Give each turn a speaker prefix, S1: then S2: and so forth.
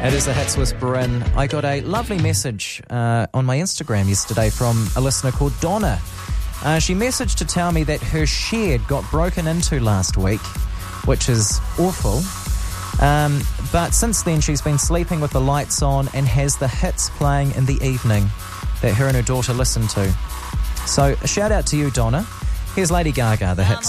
S1: It is the Hits Whisperer, and I got a lovely message on my Instagram yesterday from a listener called Donna. She messaged to tell me that her shed got broken into last week, which is awful. But since then, she's been sleeping with the lights on and has the hits playing in the evening that her and her daughter listen to. So a shout out to you, Donna. Here's Lady Gaga, the hits.